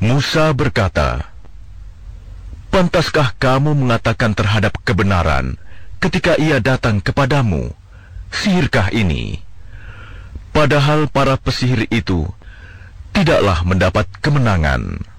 Musa berkata, "Pantaskah kamu mengatakan terhadap kebenaran ketika ia datang kepadamu, sihirkah ini?" Padahal para pesihir itu tidaklah mendapat kemenangan.